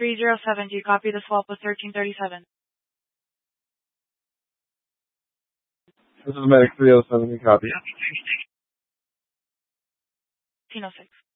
307. Do you copy? The swap was 1337. This is Medic 307. You copy? 1506.